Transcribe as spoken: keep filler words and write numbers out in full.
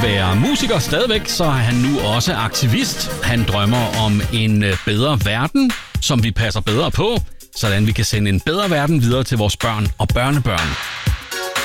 at være musiker stadigvæk, så er han nu også aktivist. Han drømmer om en bedre verden, som vi passer bedre på, sådan vi kan sende en bedre verden videre til vores børn og børnebørn.